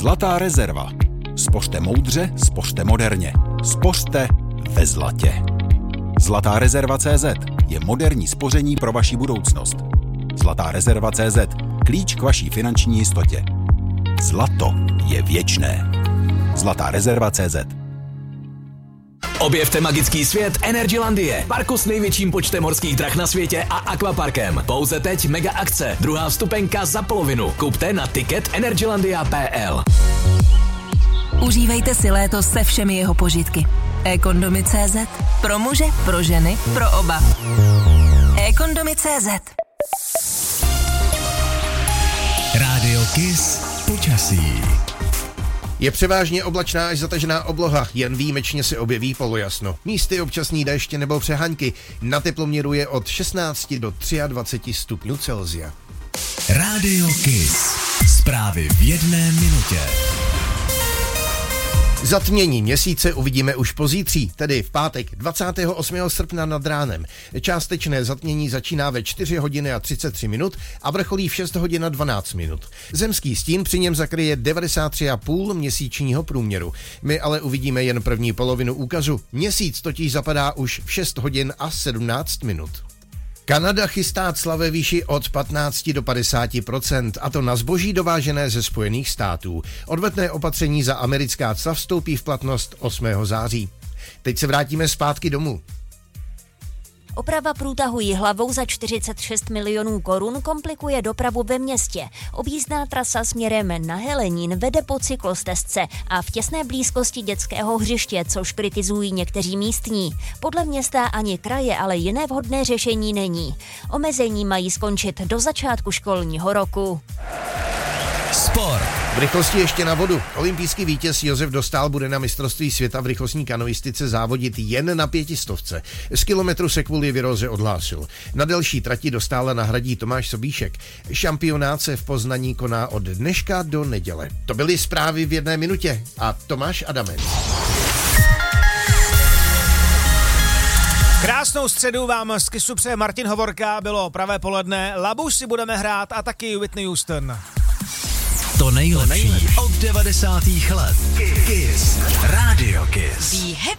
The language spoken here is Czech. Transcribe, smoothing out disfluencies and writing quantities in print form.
Zlatá rezerva. Spořte moudře, spořte moderně. Spořte ve zlatě. Zlatá rezerva.cz je moderní spoření pro vaši budoucnost. Zlatá rezerva.cz. Klíč k vaší finanční jistotě. Zlato je věčné. Zlatá rezerva.cz. Objevte magický svět Energylandie, parku s největším počtem morských drah na světě a akvaparkem. Pouze teď mega akce, druhá vstupenka za polovinu. Kupte na ticket energylandia.pl. Užívejte si léto se všemi jeho požitky. eKondomy.cz. Pro muže, pro ženy, pro oba. eKondomy.cz. Rádio Kiss počasí. Je převážně oblačná až zatažená obloha, jen výjimečně se objeví polojasno. Místy občasný déště nebo přehaňky. Na teploměru je od 16 do 23 stupňů Celsia. Rádio Kiss. Zprávy v 1 minutě. Zatmění měsíce uvidíme už pozítří, tedy v pátek 28. srpna nad ránem. Částečné zatmění začíná ve 4 hodiny a 33 minut a vrcholí v 6 hodin a 12 minut. Zemský stín při něm zakryje 93,5 měsíčního průměru. My ale uvidíme jen první polovinu úkazu. Měsíc totiž zapadá už v 6 hodin a 17 minut. Kanada chystá cla ve výši od 15 do 50%, a to na zboží dovážené ze Spojených států. Odvetné opatření za americká cla vstoupí v platnost 8. září. Teď se vrátíme zpátky domů. Oprava průtahu Jihlavou za 46 milionů korun komplikuje dopravu ve městě. Objízdná trasa směrem na Helenín vede po cyklostezce a v těsné blízkosti dětského hřiště, což kritizují někteří místní. Podle města ani kraje ale jiné vhodné řešení není. Omezení mají skončit do začátku školního roku. Sport. V rychlosti ještě na vodu. Olympijský vítěz Josef Dostál bude na mistrovství světa v rychlostní kanoistice závodit jen na 500. Z kilometru se kvůli viróze odhlásil. Na delší trati Dostála nahradí Tomáš Sobíšek. Šampionát se v Poznaní koná od dneška do neděle. To byly zprávy v 1 minutě a Tomáš Adamec. Krásnou středu vám z Kissu přeje Martin Hovorka, bylo pravé poledne, Labuš si budeme hrát a taky Whitney Houston. To nejlepší od 90. let. Kiss. Radio Kiss. Be happy.